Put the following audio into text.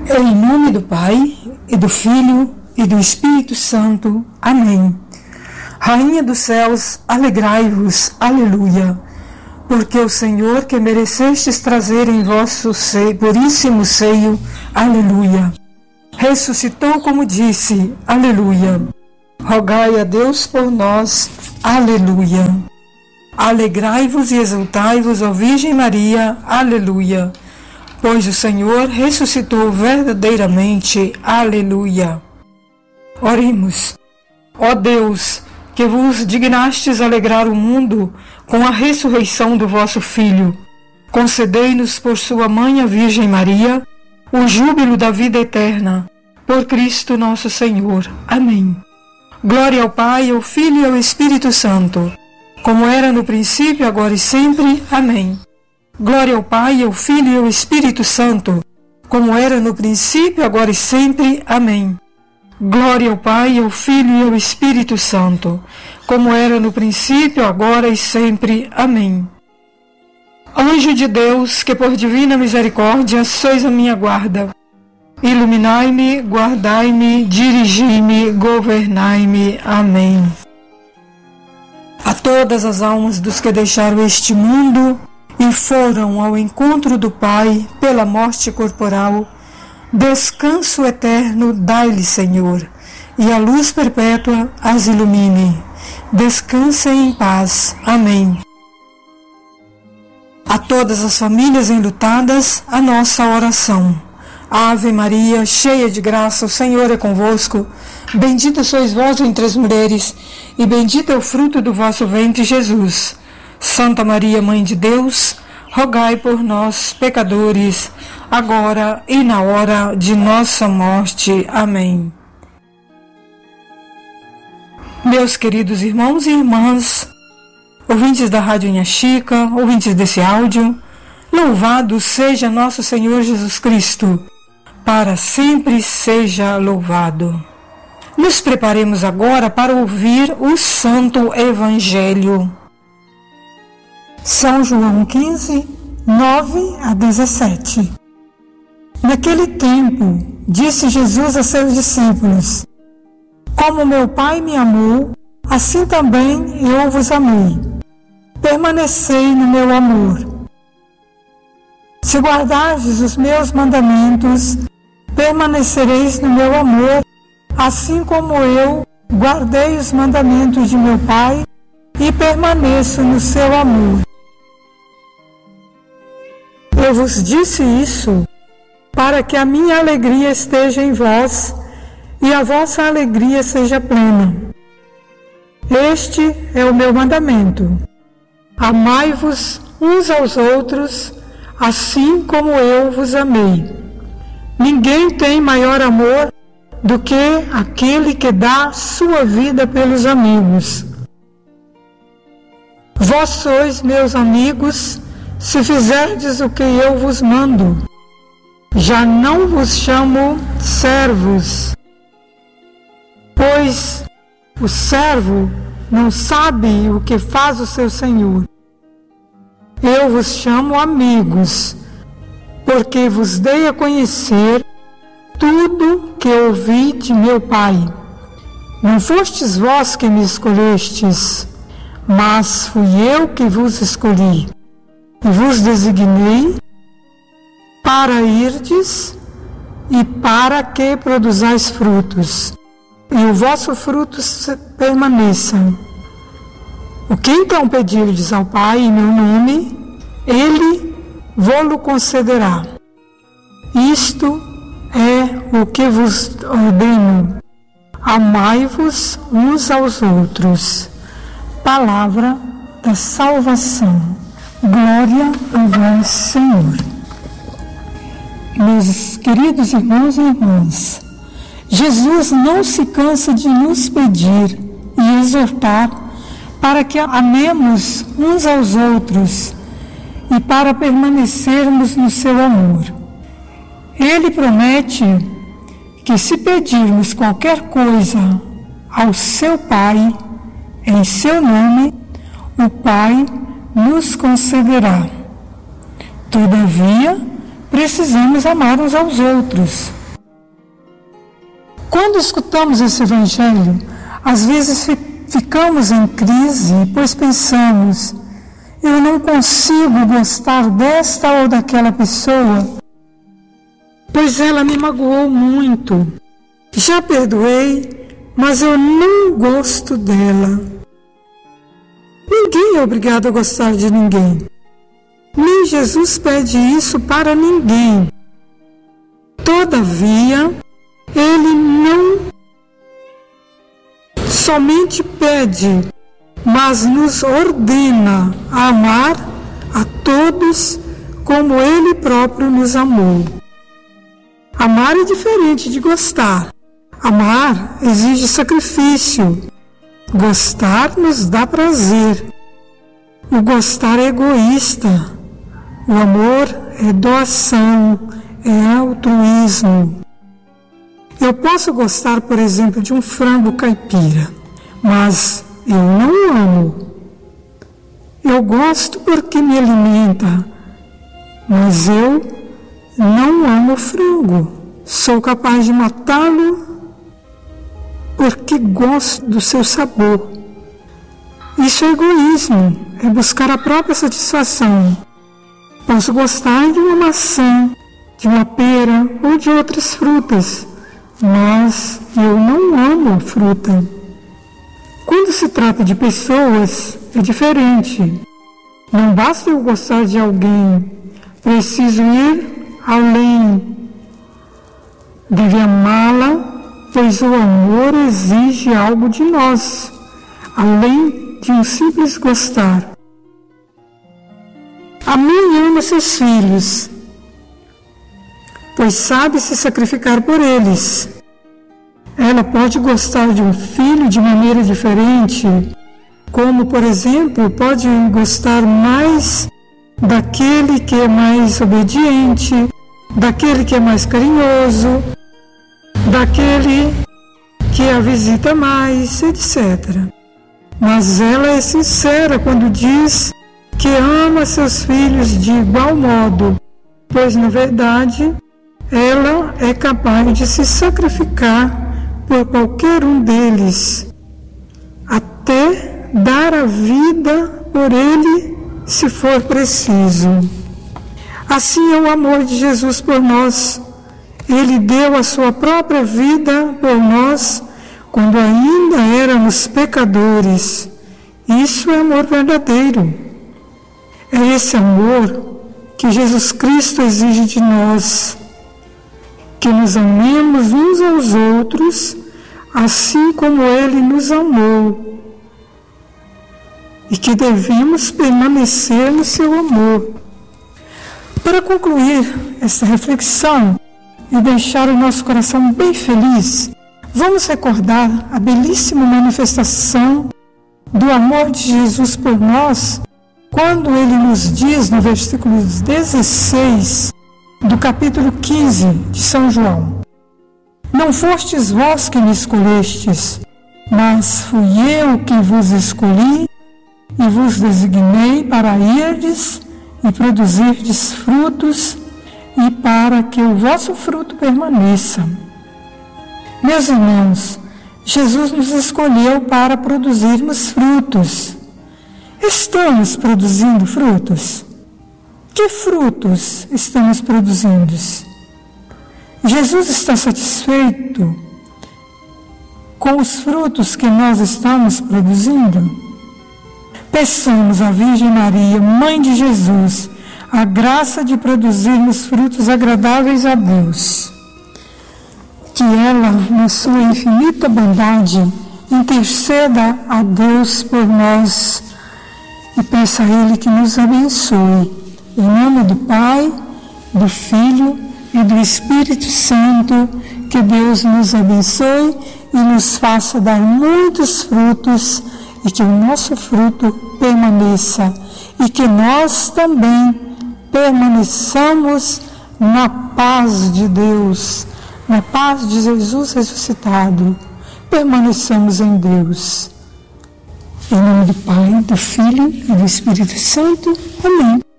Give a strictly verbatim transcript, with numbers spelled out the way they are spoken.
Em nome do Pai, e do Filho, e do Espírito Santo. Amém. Rainha dos céus, alegrai-vos, aleluia, porque o Senhor que merecestes trazer em vosso seio, puríssimo seio, aleluia, ressuscitou como disse, aleluia. Rogai a Deus por nós, aleluia. Alegrai-vos e exultai-vos, ó Virgem Maria, aleluia, pois o Senhor ressuscitou verdadeiramente, aleluia. Oremos. Ó Deus, que vos dignastes alegrar o mundo com a ressurreição do vosso Filho, concedei-nos por sua mãe, a Virgem Maria, o júbilo da vida eterna, por Cristo nosso Senhor. Amém. Glória ao Pai, ao Filho e ao Espírito Santo, como era no princípio, agora e sempre. Amém. Glória ao Pai, ao Filho e ao Espírito Santo, como era no princípio, agora e sempre. Amém. Glória ao Pai, ao Filho e ao Espírito Santo, como era no princípio, agora e sempre. Amém. Anjo de Deus, que por divina misericórdia sois a minha guarda, iluminai-me, guardai-me, dirigi-me, governai-me. Amém. A todas as almas dos que deixaram este mundo e foram ao encontro do Pai pela morte corporal, descanso eterno dai-lhe, Senhor, e a luz perpétua as ilumine. Descansem em paz. Amém. A todas as famílias enlutadas, a nossa oração. Ave Maria, cheia de graça, o Senhor é convosco. Bendita sois vós entre as mulheres, e bendito é o fruto do vosso ventre, Jesus. Santa Maria, Mãe de Deus, rogai por nós, pecadores, agora e na hora de nossa morte. Amém. Meus queridos irmãos e irmãs, ouvintes da Rádio Inha Chica, ouvintes desse áudio, louvado seja nosso Senhor Jesus Cristo, para sempre seja louvado. Nos preparemos agora para ouvir o Santo Evangelho. São João quinze, nove a dezessete. Naquele tempo, disse Jesus a seus discípulos: Como meu Pai me amou, assim também eu vos amei. Permanecei no meu amor. Se guardardes os meus mandamentos, permanecereis no meu amor, assim como eu guardei os mandamentos de meu Pai e permaneço no seu amor. Eu vos disse isso para que a minha alegria esteja em vós e a vossa alegria seja plena. Este é o meu mandamento: amai-vos uns aos outros, assim como eu vos amei. Ninguém tem maior amor do que aquele que dá sua vida pelos amigos. Vós sois meus amigos, se fizerdes o que eu vos mando. Já não vos chamo servos, pois o servo não sabe o que faz o seu senhor. Eu vos chamo amigos, porque vos dei a conhecer tudo que ouvi de meu Pai. Não fostes vós que me escolhestes, mas fui eu que vos escolhi, e vos designei para irdes e para que produzais frutos, e o vosso fruto permaneça. O que então pedirdes ao Pai em meu nome, Ele vô-lo concederá. Isto é o que vos ordeno: amai-vos uns aos outros. Palavra da salvação. Glória a vós, Senhor. Meus queridos irmãos e irmãs, Jesus não se cansa de nos pedir e exortar para que amemos uns aos outros e para permanecermos no seu amor. Ele promete que, se pedirmos qualquer coisa ao seu Pai, em seu nome, o Pai nos concederá. Todavia, precisamos amar uns aos outros. Quando escutamos esse evangelho, às vezes ficamos em crise, pois pensamos: eu não consigo gostar desta ou daquela pessoa, pois ela me magoou muito. Já perdoei, mas eu não gosto dela. Ninguém é obrigado a gostar de ninguém. Nem Jesus pede isso para ninguém. Todavia, Ele não somente pede, mas nos ordena a amar a todos como Ele próprio nos amou. Amar é diferente de gostar. Amar exige sacrifício. Gostar nos dá prazer. O gostar é egoísta. O amor é doação, é altruísmo. Eu posso gostar, por exemplo, de um frango caipira, mas eu não amo. Eu gosto porque me alimenta, mas eu não amo frango. Sou capaz de matá-lo porque gosto do seu sabor. Isso é egoísmo, é buscar a própria satisfação. Posso gostar de uma maçã, de uma pera ou de outras frutas, mas eu não amo a fruta. Quando se trata de pessoas, é diferente. Não basta eu gostar de alguém, preciso ir além. Deve amá-la, pois o amor exige algo de nós, além de um simples gostar. A mãe ama seus filhos, pois sabe se sacrificar por eles. Ela pode gostar de um filho de maneira diferente, como, por exemplo, pode gostar mais daquele que é mais obediente, daquele que é mais carinhoso, daquele que a visita mais, etcétera. Mas ela é sincera quando diz que ama seus filhos de igual modo, pois, na verdade, ela é capaz de se sacrificar por qualquer um deles, até dar a vida por ele, se for preciso. Assim é o amor de Jesus por nós. Ele deu a sua própria vida por nós quando ainda éramos pecadores. Isso é amor verdadeiro. É esse amor que Jesus Cristo exige de nós, que nos amemos uns aos outros, assim como Ele nos amou, e que devemos permanecer no seu amor. Para concluir esta reflexão e deixar o nosso coração bem feliz, vamos recordar a belíssima manifestação do amor de Jesus por nós, quando Ele nos diz no versículo dezesseis do capítulo quinze de São João: não fostes vós que me escolhestes, mas fui eu que vos escolhi e vos designei para irdes e produzirdes frutos, e para que o vosso fruto permaneça. Meus irmãos, Jesus nos escolheu para produzirmos frutos. Estamos produzindo frutos? Que frutos estamos produzindo? Jesus está satisfeito com os frutos que nós estamos produzindo? Peçamos à Virgem Maria, Mãe de Jesus, a graça de produzirmos frutos agradáveis a Deus. Que ela, na sua infinita bondade, interceda a Deus por nós e peça a Ele que nos abençoe. Em nome do Pai, do Filho e do Espírito Santo, que Deus nos abençoe e nos faça dar muitos frutos, e que o nosso fruto permaneça, e que nós também permaneçamos na paz de Deus, na paz de Jesus ressuscitado. Permaneçamos em Deus. Em nome do Pai, do Filho e do Espírito Santo. Amém.